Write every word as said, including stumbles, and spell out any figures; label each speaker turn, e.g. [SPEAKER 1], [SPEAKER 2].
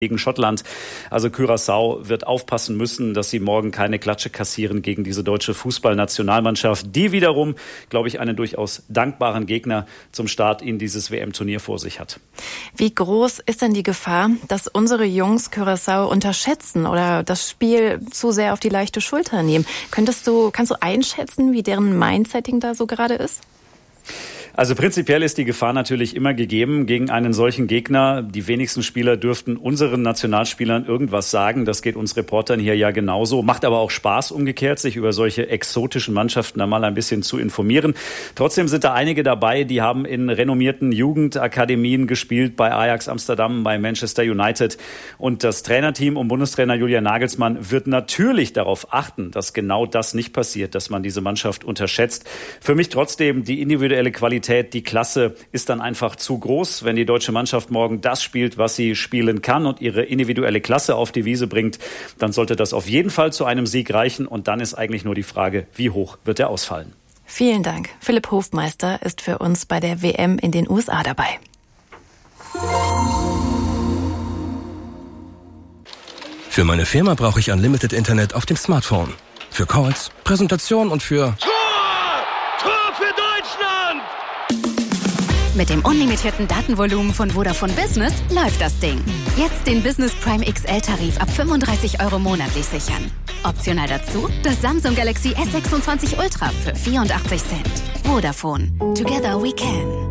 [SPEAKER 1] gegen Schottland. Also Curaçao wird aufpassen müssen, dass sie morgen keine Klatsche kassieren gegen diese deutsche Fußballnationalmannschaft, die wiederum, glaube ich, einen durchaus dankbaren Gegner zum Start in dieses W M-Turnier vor sich hat.
[SPEAKER 2] Wie groß ist denn die Gefahr, dass unsere Jungs Curaçao unterschätzen oder das Spiel zu sehr auf die leichte Schulter nehmen? Könntest du, kannst du einschätzen, wie deren Mindsetting da so gerade ist?
[SPEAKER 1] Also prinzipiell ist die Gefahr natürlich immer gegeben gegen einen solchen Gegner. Die wenigsten Spieler dürften unseren Nationalspielern irgendwas sagen. Das geht uns Reportern hier ja genauso. Macht aber auch Spaß umgekehrt, sich über solche exotischen Mannschaften da mal ein bisschen zu informieren. Trotzdem sind da einige dabei, die haben in renommierten Jugendakademien gespielt, bei Ajax Amsterdam, bei Manchester United. Und das Trainerteam um Bundestrainer Julian Nagelsmann wird natürlich darauf achten, dass genau das nicht passiert, dass man diese Mannschaft unterschätzt. Für mich trotzdem die individuelle Qualität, die Klasse ist dann einfach zu groß. Wenn die deutsche Mannschaft morgen das spielt, was sie spielen kann und ihre individuelle Klasse auf die Wiese bringt, dann sollte das auf jeden Fall zu einem Sieg reichen. Und dann ist eigentlich nur die Frage, wie hoch wird er ausfallen?
[SPEAKER 2] Vielen Dank. Philipp Hofmeister ist für uns bei der W M in den U S A dabei.
[SPEAKER 3] Für meine Firma brauche ich Unlimited Internet auf dem Smartphone. Für Calls, Präsentation und für...
[SPEAKER 4] Mit dem unlimitierten Datenvolumen von Vodafone Business läuft das Ding. Jetzt den Business Prime X L-Tarif ab fünfunddreißig Euro monatlich sichern. Optional dazu das Samsung Galaxy S sechsundzwanzig Ultra für vierundachtzig Cent. Vodafone. Together we can.